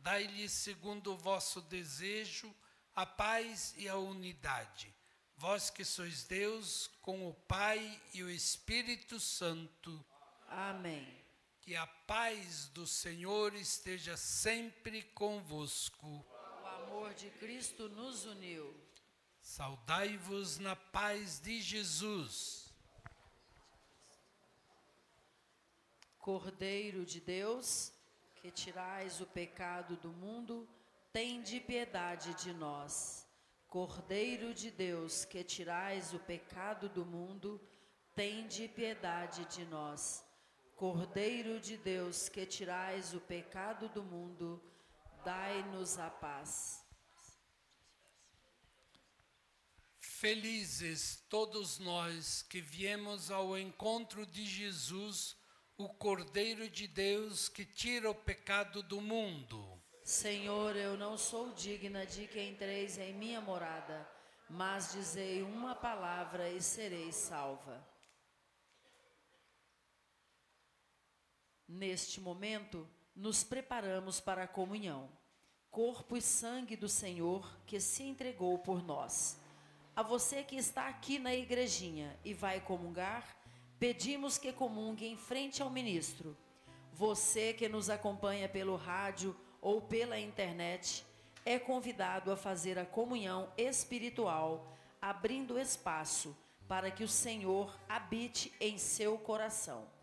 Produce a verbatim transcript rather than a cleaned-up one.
Dai-lhes, segundo o vosso desejo, a paz e a unidade. Vós que sois Deus, com o Pai e o Espírito Santo. Amém. Que a paz do Senhor esteja sempre convosco. O amor de Cristo nos uniu. Saudai-vos na paz de Jesus. Cordeiro de Deus, que tirais o pecado do mundo, tende piedade de nós. Cordeiro de Deus, que tirais o pecado do mundo, tende piedade de nós. Cordeiro de Deus, que tirais o pecado do mundo, dai-nos a paz. Felizes todos nós que viemos ao encontro de Jesus, o Cordeiro de Deus que tira o pecado do mundo. Senhor, eu não sou digna de que entreis em minha morada, mas dizei uma palavra e serei salva. Neste momento, nos preparamos para a comunhão. Corpo e sangue do Senhor que se entregou por nós. A você que está aqui na igrejinha e vai comungar, pedimos que comungue em frente ao ministro. Você que nos acompanha pelo rádio ou pela internet, é convidado a fazer a comunhão espiritual, abrindo espaço para que o Senhor habite em seu coração.